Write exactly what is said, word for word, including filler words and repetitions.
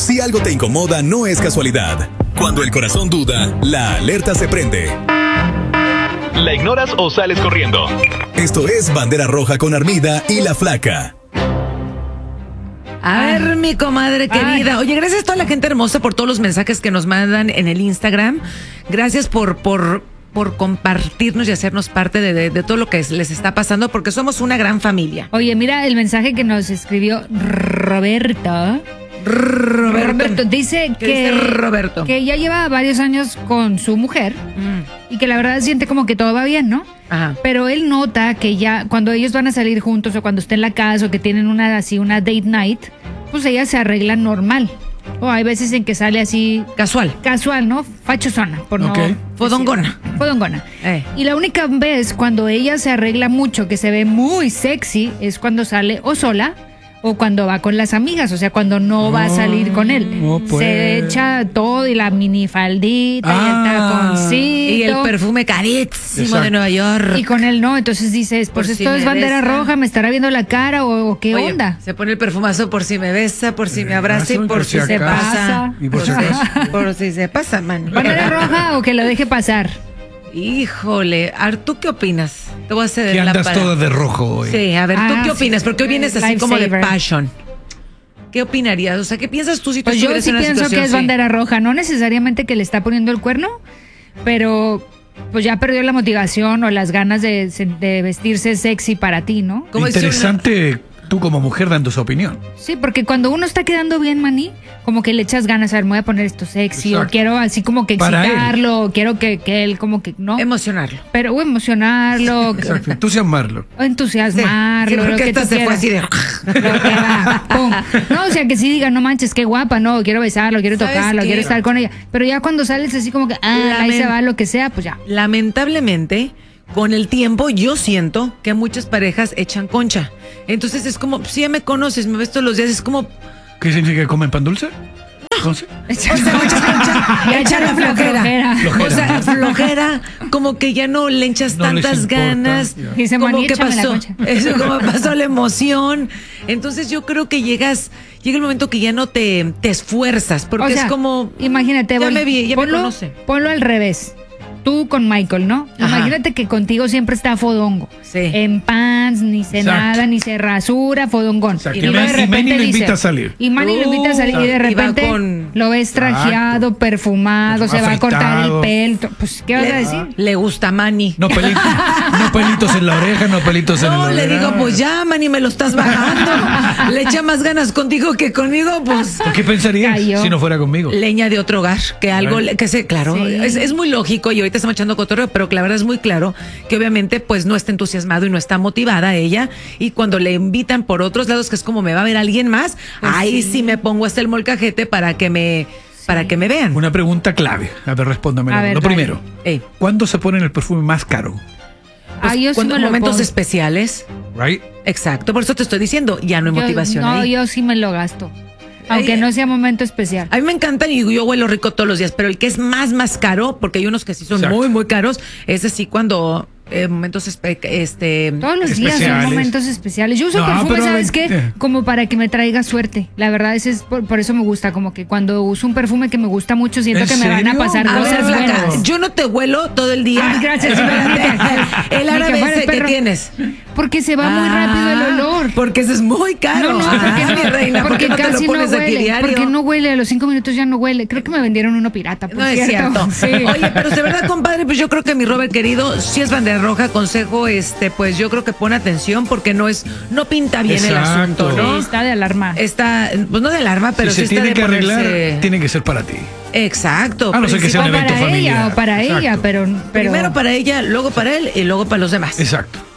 Si algo te incomoda, no es casualidad. Cuando el corazón duda, la alerta se prende. ¿La ignoras o sales corriendo? Esto es Bandera Roja con Armida y La Flaca. A ver, mi comadre querida. Oye, gracias a toda la gente hermosa por todos los mensajes que nos mandan en el Instagram. Gracias por, por, por compartirnos y hacernos parte de, de, de todo lo que les está pasando, porque somos una gran familia. Oye, mira el mensaje que nos escribió Roberto. Roberto. Roberto dice ¿Qué que, dice Roberto? que ya lleva varios años con su mujer mm. y que la verdad siente como que todo va bien, ¿no? Ajá. Pero él nota que ya cuando ellos van a salir juntos o cuando está en la casa o que tienen una así una date night, pues ella se arregla normal. O hay veces en que sale así casual. Casual, ¿no? Fachosona, por okay. no Fodongona. Decir. Fodongona. Eh. Y la única vez cuando ella se arregla mucho, que se ve muy sexy, es cuando sale o sola o cuando va con las amigas, o sea, cuando no va a salir con él. Oh, pues. Se echa todo y la minifaldita ah, y el taconcito. Y el perfume carísimo Exacto. de Nueva York. Y con él no, entonces dices, pues por esto si es bandera besa. roja, me estará viendo la cara o, o qué Oye, onda. Se pone el perfumazo por si me besa, por si me abraza y por, por si, si se pasa. Y por, por, si si, por si se pasa, man. ¿Bandera roja o que lo deje pasar? Híjole, Artu, ¿qué opinas? Te voy a ceder que la andas para... toda de rojo hoy. Sí, a ver, ¿tú ah, qué opinas? sí. Porque hoy vienes así Life como saver. de passion. ¿Qué opinarías? O sea, ¿qué piensas tú si tú pues yo estuvieras sí en una pienso situación que es así? bandera roja, no necesariamente que le está poniendo el cuerno, pero pues ya perdió la motivación o las ganas de, de vestirse sexy para ti, ¿no? Interesante tú como mujer dando su opinión. Sí, porque cuando uno está quedando bien, maní, como que le echas ganas, a ver, me voy a poner esto sexy, Exacto. o quiero así como que excitarlo, o quiero que, que él como que, ¿no? Emocionarlo. Pero o emocionarlo. Exacto, entusiasmarlo. O entusiasmarlo. Sí, lo que que tú se fue así de... Lo que va, pum. No, o sea, que sí diga, no manches, qué guapa, no, quiero besarlo, quiero tocarlo, qué? quiero estar con ella. Pero ya cuando sales así como que, ah, ahí se va lo que sea, pues ya. Lamentablemente, con el tiempo yo siento que muchas parejas echan concha. Entonces es como, si ya me conoces, me ves todos los días, es como... ¿Qué significa que comen pan dulce? ¿Entonces? O sea, muchas concha, Ya echar la flojera. flojera. Flojera. O sea, flojera, como que ya no le echas No les tantas importa, ganas. ya. Dice, como "Mani, que échame la pasó, concha". eso, como pasó la emoción. Entonces yo creo que llegas, llega el momento que ya no te, te esfuerzas, porque O sea, es como... imagínate, ya vol- me vi, ya ponlo, me conoce. Ponlo al revés. Tú con Michael, ¿no? Ajá. Imagínate que contigo siempre está fodongo. Sí. En pants, ni se Exacto. nada, ni se rasura, fodongón. Exacto. Y Y luego de Manny- y repente Manny lo dice- invita a salir. Y Manny lo invita a salir y de Uh, y va repente con- lo ves trajeado, Exacto. perfumado, se va a cortar el Afeitado. pelo. Pues, ¿qué vas a decir? Le gusta Manny. No, peli- no pelitos en la oreja, no pelitos en No, el le oreja. digo, pues ya, Manny, me lo estás bajando. Le echa más ganas contigo que conmigo, pues... ¿Por qué pensarías Cayó. si no fuera conmigo? Leña de otro hogar, que algo, Claro. le- que se, claro, Sí. es, es muy lógico y ahorita estamos echando cotorreo, pero que la verdad es muy claro que obviamente pues no está entusiasmado y no está motivada ella, y cuando le invitan por otros lados, que es como me va a ver alguien más, Pues ahí sí. sí me pongo hasta el molcajete para que me, para que me vean. Una pregunta clave. A ver, respóndame. A ver, Lo dale. primero, Ey, ¿cuándo se ponen el perfume más caro? pues, Ah, yo sí cuando- me lo momentos pongo. especiales, Right? exacto, por eso te estoy diciendo, ya no hay Yo- motivación no, ahí. yo sí me lo gasto. Aunque Ay, no sea momento especial. A mí me encantan y yo huelo rico todos los días, pero el que es más, más caro, porque hay unos que sí son Exacto. muy, muy caros, es así cuando eh, momentos espe- este Todos los días son especiales. momentos especiales. Yo uso No, perfume, pero ¿sabes ven- qué? Como para que me traiga suerte. La verdad, ese es por, por eso me gusta. Como que cuando uso un perfume que me gusta mucho, siento ¿En que me van a serio? pasar A ver, cosas flaca, buenas. yo no te huelo todo el día. Ay, gracias. El Ni que árabe fuera ese que perro. tienes. Porque se va muy rápido el olor. Porque ese es muy caro. No, no, Ah, porque, mi reina, ¿por porque qué no te casi lo no pones aquí huele. diario? Porque no huele, a los cinco minutos ya no huele. Creo que me vendieron uno pirata, por No es cierto. Sí. Oye, pero de verdad, compadre, pues yo creo que mi Robert querido, si es bandera roja, consejo, este, pues yo creo que pone atención porque no es, no pinta bien el Exacto. asunto, ¿no? Sí, está de alarma. Está, pues no de alarma, pero si sí se está tiene de que arreglar, ponerse- tiene que ser para ti. Exacto. A no ser que sea un O evento para familiar. ella o para Exacto. ella, pero, pero Primero para ella, luego para él y luego para los demás. Exacto.